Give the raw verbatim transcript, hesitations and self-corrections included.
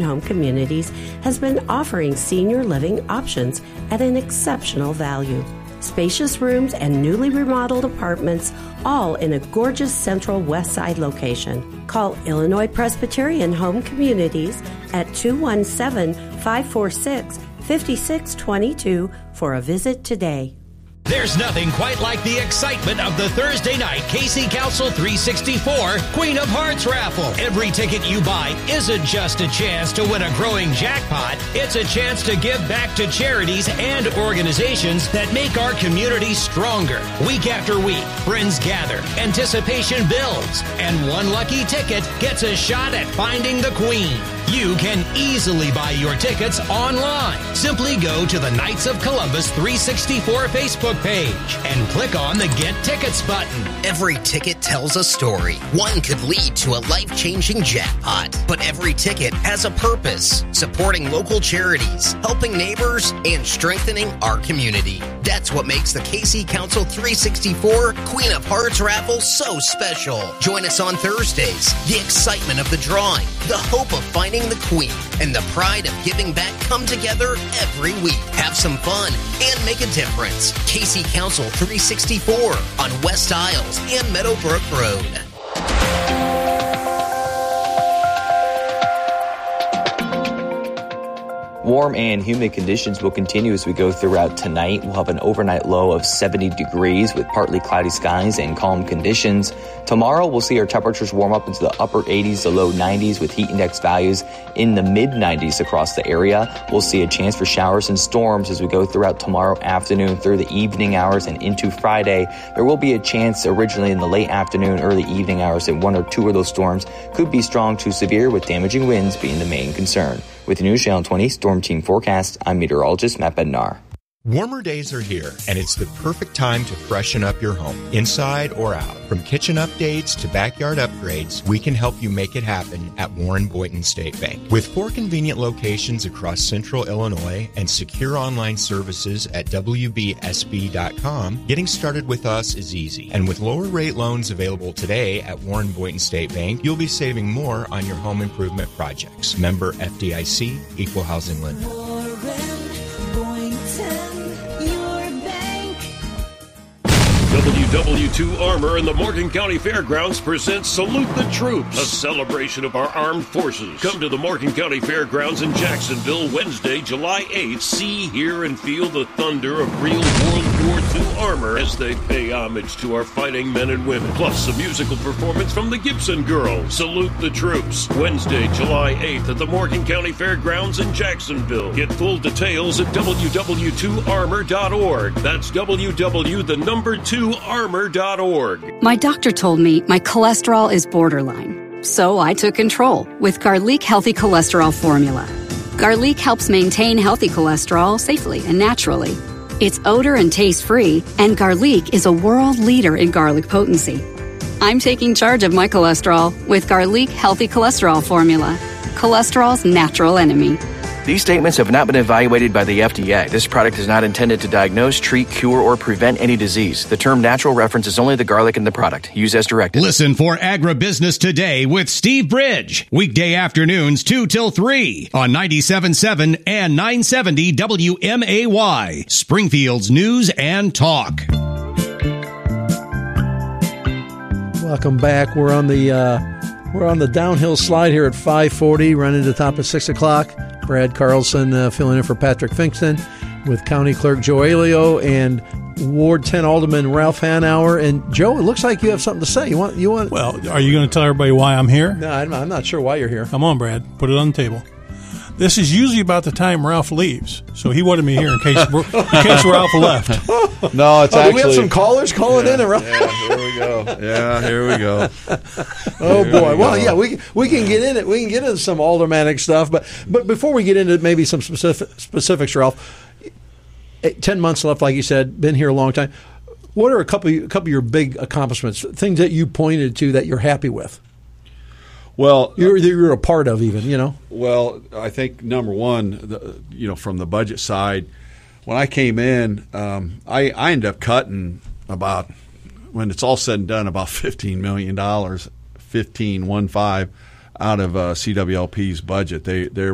Home Communities has been offering senior living options at an exceptional value. Spacious rooms and newly remodeled apartments, all in a gorgeous central west side location. Call Illinois Presbyterian Home Communities at two one seven, five four six, five six two two for a visit today. There's nothing quite like the excitement of the Thursday night K C Council three sixty-four Queen of Hearts raffle. Every ticket you buy isn't just a chance to win a growing jackpot. It's a chance to give back to charities and organizations that make our community stronger. Week after week, friends gather, anticipation builds, and one lucky ticket gets a shot at finding the Queen. You can easily buy your tickets online. Simply go to the Knights of Columbus three sixty-four Facebook page and click on the Get Tickets button. Every ticket tells a story. One could lead to a life-changing jackpot, but every ticket has a purpose: supporting local charities, helping neighbors, and strengthening our community. That's what makes the K C Council three sixty-four Queen of Hearts raffle so special. Join us on Thursdays. The excitement of the drawing, the hope of finding the Queen, and the pride of giving back come together every week. Have some fun and make a difference. K C Council three sixty-four on West Isles and Meadowbrook Road. Warm and humid conditions will continue as we go throughout tonight. We'll have an overnight low of seventy degrees with partly cloudy skies and calm conditions. Tomorrow, we'll see our temperatures warm up into the upper eighties to low nineties with heat index values in the mid nineties across the area. We'll see a chance for showers and storms as we go throughout tomorrow afternoon through the evening hours and into Friday. There will be a chance originally in the late afternoon, early evening hours that one or two of those storms could be strong to severe, with damaging winds being the main concern. With the News Channel twenty Storm Team Forecast, I'm meteorologist Matt Bednar. Warmer days are here, and it's the perfect time to freshen up your home, inside or out. From kitchen updates to backyard upgrades, we can help you make it happen at Warren Boynton State Bank. With four convenient locations across central Illinois and secure online services at W B S B dot com, getting started with us is easy. And with lower rate loans available today at Warren Boynton State Bank, you'll be saving more on your home improvement projects. Member F D I C, Equal Housing Lender. W W two Armor and the Morgan County Fairgrounds presents Salute the Troops, a celebration of our armed forces. Come to the Morgan County Fairgrounds in Jacksonville Wednesday, July eighth. See, hear, and feel the thunder of real World War Two armor as they pay homage to our fighting men and women. Plus, a musical performance from the Gibson Girls. Salute the Troops, Wednesday, July eighth at the Morgan County Fairgrounds in Jacksonville. Get full details at W W two armor dot org. That's W W the number two armor dot org. My doctor told me my cholesterol is borderline, so I took control with Garlic Healthy Cholesterol Formula. Garlic helps maintain healthy cholesterol safely and naturally. It's odor and taste-free, and Garlic is a world leader in garlic potency. I'm taking charge of my cholesterol with Garlic Healthy Cholesterol Formula, cholesterol's natural enemy. These statements have not been evaluated by the F D A. This product is not intended to diagnose, treat, cure, or prevent any disease. The term natural references only the garlic in the product. Use as directed. Listen for Agribusiness Today with Steve Bridge. Weekday afternoons two till three on ninety-seven point seven and nine seventy W M A Y. Springfield's News and Talk. Welcome back. We're on the uh, we're on the downhill slide here at five forty, running to the top of six o'clock. Brad Carlson uh, filling in for Patrick Finkston with County Clerk Joe Alio and Ward ten Alderman Ralph Hanauer. And Joe, it looks like you have something to say. You want? You want? Well, are you going to tell everybody why I'm here? No, I'm, I'm not sure why you're here. Come on, Brad. Put it on the table. This is usually about the time Ralph leaves, so he wanted me here in case in case Ralph left. No, it's oh, actually. Do we have some callers calling yeah, in? Around? Yeah, here we go. Yeah, here we go. Oh here boy! We well, go. yeah, we we can get in it. We can get into some aldermanic stuff, but but before we get into maybe some specific, specifics, Ralph, ten months left, like you said, been here a long time. What are a couple a couple of your big accomplishments? Things that you pointed to that you're happy with? Well, you're you're a part of even, you know. Well, I think number one, the, you know, from the budget side, when I came in, um, I I ended up cutting about, when it's all said and done, about fifteen million dollars, fifteen one five, out of uh, C W L P's budget. They they're